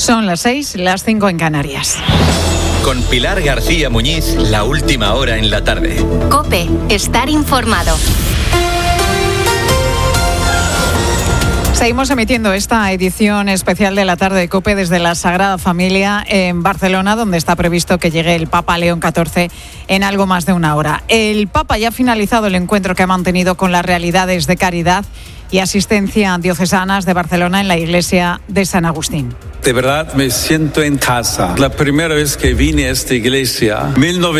Son las 6, las 5 en Canarias. Con Pilar García Muñiz, la última hora en la tarde. COPE, estar informado. Seguimos emitiendo esta edición especial de la tarde de COPE desde la Sagrada Familia en Barcelona, donde está previsto que llegue el Papa León XIV en algo más de una hora. El Papa ya ha finalizado el encuentro que ha mantenido con las realidades de caridad y asistencia diocesanas de Barcelona en la iglesia de San Agustín. De verdad me siento en casa. La primera vez que vine a esta iglesia,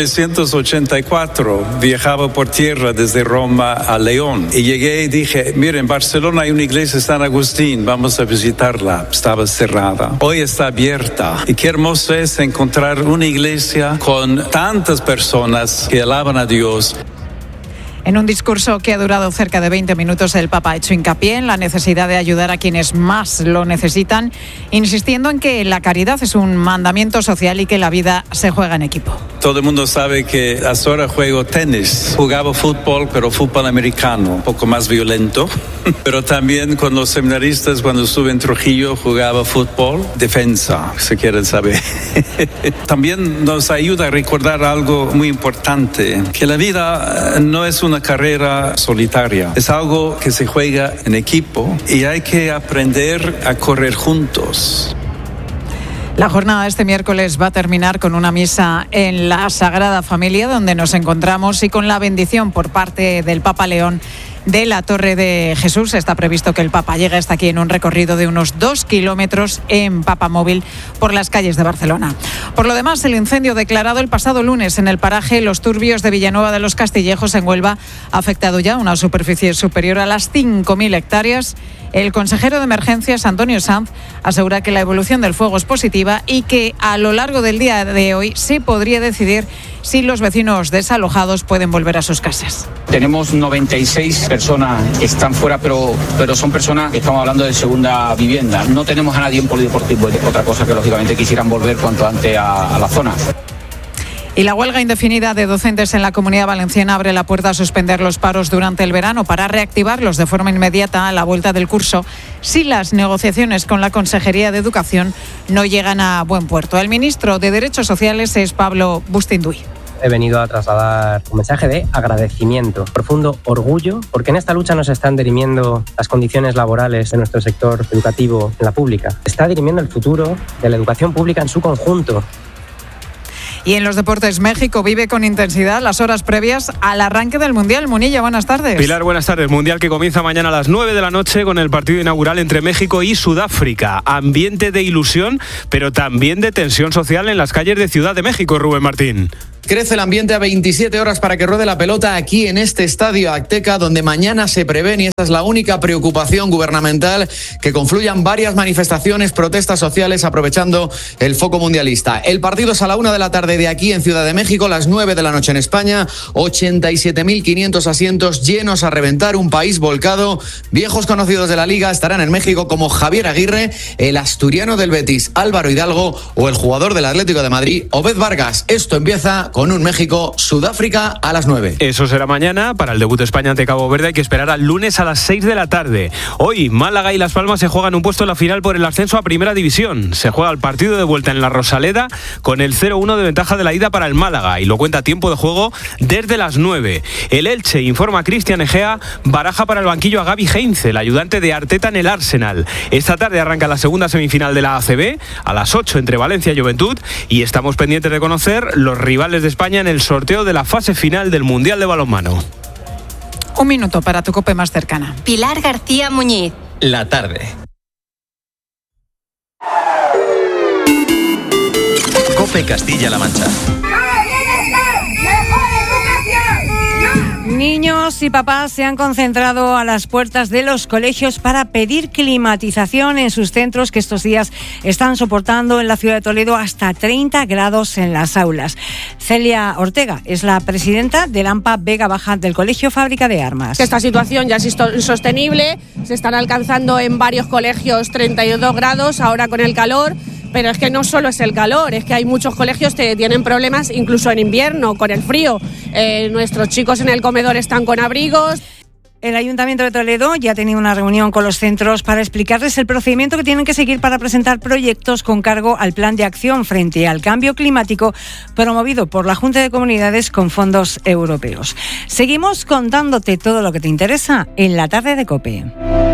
1984, viajaba por tierra desde Roma a León. Y llegué y dije, mira, en Barcelona hay una iglesia de San Agustín, vamos a visitarla. Estaba cerrada. Hoy está abierta. Y qué hermoso es encontrar una iglesia con tantas personas que alaban a Dios. En un discurso que ha durado cerca de 20 minutos, el Papa ha hecho hincapié en la necesidad de ayudar a quienes más lo necesitan, insistiendo en que la caridad es un mandamiento social y que la vida se juega en equipo. Todo el mundo sabe que ahora juego tenis. Jugaba fútbol, pero fútbol americano, un poco más violento. Pero también con los seminaristas, cuando estuve en Trujillo, jugaba fútbol, defensa, si quieren saber. También nos ayuda a recordar algo muy importante, que la vida no es una carrera solitaria, es algo que se juega en equipo y hay que aprender a correr juntos. La jornada de este miércoles va a terminar con una misa en la Sagrada Familia, donde nos encontramos, y con la bendición por parte del Papa León de la Torre de Jesús. Está previsto que el Papa llegue hasta aquí en un recorrido de unos 2 kilómetros en papamóvil por las calles de Barcelona. Por lo demás, el incendio declarado el pasado lunes en el paraje Los Turbios de Villanueva de los Castillejos, en Huelva, ha afectado ya una superficie superior a las 5.000 hectáreas. El consejero de Emergencias, Antonio Sanz, asegura que la evolución del fuego es positiva y que a lo largo del día de hoy se podría decidir si los vecinos desalojados pueden volver a sus casas. Tenemos 96 personas que están fuera, pero son personas que estamos hablando de segunda vivienda. No tenemos a nadie en polideportivo, otra cosa que lógicamente quisieran volver cuanto antes a la zona. Y la huelga indefinida de docentes en la Comunidad Valenciana abre la puerta a suspender los paros durante el verano para reactivarlos de forma inmediata a la vuelta del curso si las negociaciones con la Consejería de Educación no llegan a buen puerto. El ministro de Derechos Sociales es Pablo Bustinduy. He venido a trasladar un mensaje de agradecimiento, profundo orgullo, porque en esta lucha nos están dirimiendo las condiciones laborales de nuestro sector educativo en la pública. Está dirimiendo el futuro de la educación pública en su conjunto. Y en los deportes, México vive con intensidad las horas previas al arranque del Mundial. Munilla, buenas tardes. Pilar, buenas tardes. Mundial que comienza mañana a las 9 de la noche con el partido inaugural entre México y Sudáfrica. Ambiente de ilusión, pero también de tensión social en las calles de Ciudad de México, Rubén Martín. Crece el ambiente a 27 horas para que ruede la pelota aquí en este estadio Azteca, donde mañana se prevén, y esa es la única preocupación gubernamental, que confluyan varias manifestaciones, protestas sociales, aprovechando el foco mundialista. El partido es a la 1 de la tarde de aquí en Ciudad de México, las 9 de la noche en España. 87.500 asientos llenos a reventar, un país volcado. Viejos conocidos de la Liga estarán en México, como Javier Aguirre, el asturiano del Betis, Álvaro Hidalgo, o el jugador del Atlético de Madrid, Obed Vargas. Esto empieza con un México-Sudáfrica a las 9. Eso será mañana. Para el debut de España ante Cabo Verde hay que esperar al lunes a las 6 de la tarde. Hoy, Málaga y Las Palmas se juegan un puesto en la final por el ascenso a Primera División. Se juega el partido de vuelta en la Rosaleda con el 0-1 de ventaja de la ida para el Málaga, y lo cuenta a tiempo de juego desde las 9. El Elche, informa a Cristian Egea, baraja para el banquillo a Gaby Heinze, el ayudante de Arteta en el Arsenal. Esta tarde arranca la segunda semifinal de la ACB, a las 8 entre Valencia y Juventud, y estamos pendientes de conocer los rivales de España en el sorteo de la fase final del Mundial de Balonmano. Un minuto para tu COPE más cercana. Pilar García Muñiz. La tarde. COPE Castilla-La Mancha. Niños y papás se han concentrado a las puertas de los colegios para pedir climatización en sus centros, que estos días están soportando en la ciudad de Toledo hasta 30 grados en las aulas. Celia Ortega es la presidenta del AMPA Vega Baja del Colegio Fábrica de Armas. Esta situación ya es insostenible, se están alcanzando en varios colegios 32 grados ahora con el calor. Pero es que no solo es el calor, es que hay muchos colegios que tienen problemas incluso en invierno, con el frío. Nuestros chicos en el comedor están con abrigos. El Ayuntamiento de Toledo ya ha tenido una reunión con los centros para explicarles el procedimiento que tienen que seguir para presentar proyectos con cargo al Plan de Acción frente al Cambio Climático promovido por la Junta de Comunidades con fondos europeos. Seguimos contándote todo lo que te interesa en la tarde de COPE.